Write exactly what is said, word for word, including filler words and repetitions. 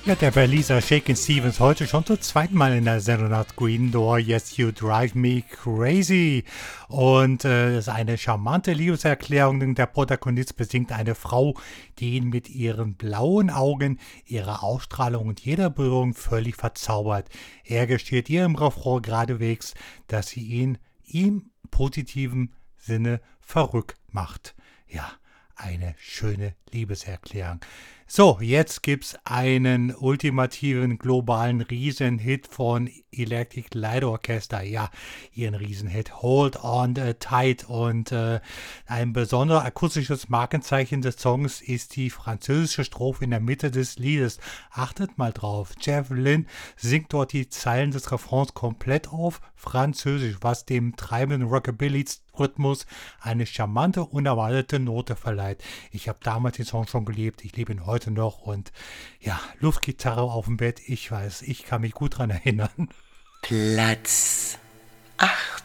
Ja, der Berliner Shakin' Stevens heute schon zum zweiten Mal in der Sendung nach Green Door. Yes, you drive me crazy. Und äh, das ist eine charmante Liebeserklärung. Der Protagonist besingt eine Frau, die ihn mit ihren blauen Augen, ihrer Ausstrahlung und jeder Berührung völlig verzaubert. Er gesteht ihr im Refrain geradewegs, dass sie ihn im positiven Sinne verrückt macht. Ja, eine schöne Liebeserklärung. So, jetzt gibt's einen ultimativen globalen Riesenhit von Electric Light Orchestra. Ja, ihren Riesenhit Hold On Tight. Und äh, ein besonderes akustisches Markenzeichen des Songs ist die französische Strophe in der Mitte des Liedes. Achtet mal drauf. Jeff Lynne singt dort die Zeilen des Refrains komplett auf Französisch, was dem treibenden Rockabilly-Rhythmus eine charmante, unerwartete Note verleiht. Ich habe damals den Song schon geliebt. Ich liebe ihn heute noch und ja, Luftgitarre auf dem Bett, ich weiß, ich kann mich gut dran erinnern. Platz acht.